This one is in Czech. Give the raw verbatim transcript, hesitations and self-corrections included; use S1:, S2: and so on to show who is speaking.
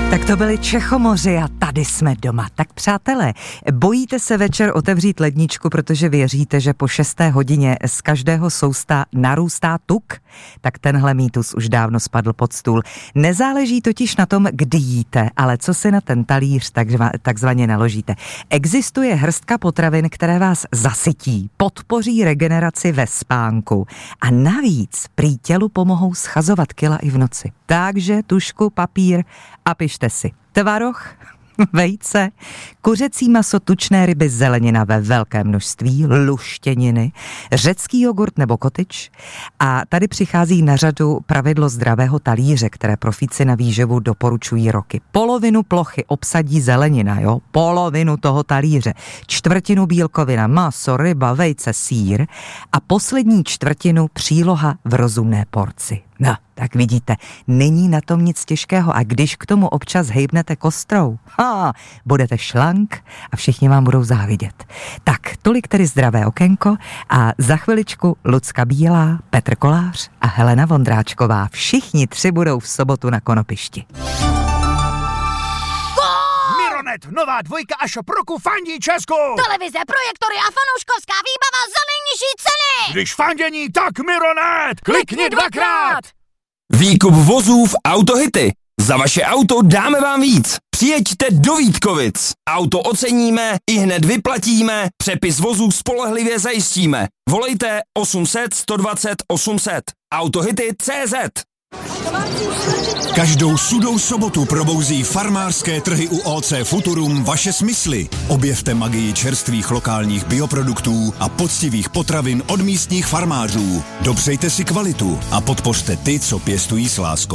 S1: Tak to byli Čechomoři a tady jsme doma. Tak přátelé, bojíte se večer otevřít ledničku, protože věříte, že po šesté hodině z každého sousta narůstá tuk? Tak tenhle mýtus už dávno spadl pod stůl. Nezáleží totiž na tom, kdy jíte, ale co si na ten talíř takzvaně naložíte. Existuje hrstka potravin, které vás zasytí, podpoří regeneraci ve spánku a navíc prý tělu pomohou schazovat kila i v noci. Takže tužku, papír a pište si. Tvaroh, vejce, kuřecí maso, tučné ryby, zelenina ve velkém množství, luštěniny, řecký jogurt nebo kotyč. A tady přichází na řadu pravidlo zdravého talíře, které profíci na výživu doporučují roky. Polovinu plochy obsadí zelenina, jo? Polovinu toho talíře. Čtvrtinu bílkovina, maso, ryba, vejce, sýr a poslední čtvrtinu příloha v rozumné porci. No, tak vidíte, není na tom nic těžkého a když k tomu občas hejbnete kostrou, ha, budete šlank a všichni vám budou závidět. Tak, tolik tedy zdravé okénko a za chviličku Lucka Bílá, Petr Kolář a Helena Vondráčková. Všichni tři budou v sobotu na konopišti.
S2: Mironet, nová dvojka a shop roku fandí Česku!
S3: Televize, projektory a fanouškovská výbava za nejnižší ceny!
S2: Když fandění, tak Mironet! Klikni dvakrát!
S4: Výkup vozů v Autohity. Za vaše auto dáme vám víc. Přijeďte do Vítkovic. Auto oceníme, i hned vyplatíme, přepis vozů spolehlivě zajistíme. Volejte osm set, sto dvacet, osm set. Autohity tečka cé zet.
S5: Každou sudou sobotu probouzí farmářské trhy u ó cé Futurum vaše smysly. Objevte magii čerstvých lokálních bioproduktů a poctivých potravin od místních farmářů. Dopřejte si kvalitu a podpořte ty, co pěstují s láskou.